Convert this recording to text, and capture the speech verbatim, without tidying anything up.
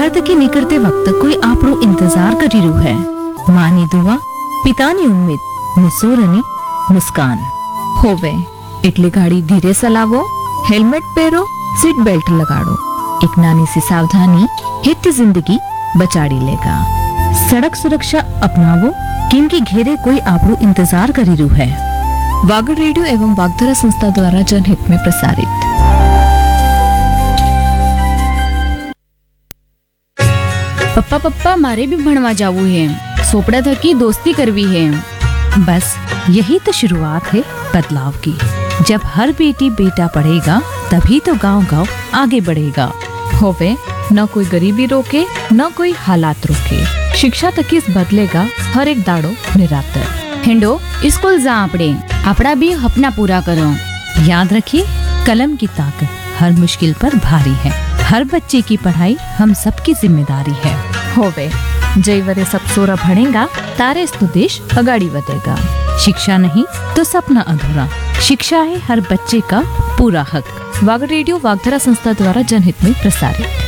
તકી નીકળતે વખત કોઈ આપણું ઇંતજાર કરી રહ્યું है। માની દુઆ, પિતાની ઉમ્મીદ, નિસોરની મુસ્કાન હોવે એટલે ગાડી ધીરે ચલાવો, હેલ્મેટ પહેરો, सीट बेल्ट लगाड़ो। एक नानी सी सावधानी हित जिंदगी बचाड़ी लेगा। सड़क सुरक्षा अपनावो, क्योंकि घेरे कोई આપણું इंतजार करी રહ્યું है। वागड़ रेडियो एवं वागधरा संस्था द्वारा जनहित में प्रसारित। पप्पा पप्पा मारे भी भणवा जावू है, सोपड़ा थकी दोस्ती करवी है। बस यही तो शुरुआत है बदलाव की। जब हर बेटी बेटा पढ़ेगा तभी तो गांव गांव आगे बढ़ेगा। होवे न कोई गरीबी रोके न कोई हालात रोके, शिक्षा तक इस बदलेगा हर एक दाड़ो निरातर। हिंडो स्कूल जा आपड़े, आपड़ा भी अपना पूरा करो। याद रखिए, कलम की ताकत हर मुश्किल पर भारी है। हर बच्चे की पढ़ाई हम सबकी जिम्मेदारी है। होवे जय वरे सब सोरा भणेगा तारे तो देश अगाड़ी बढ़ेगा। शिक्षा नहीं तो सपना अधूरा। शिक्षा है हर बच्चे का पूरा हक। वागड़ रेडियो वागधरा संस्था द्वारा जनहित में प्रसारित।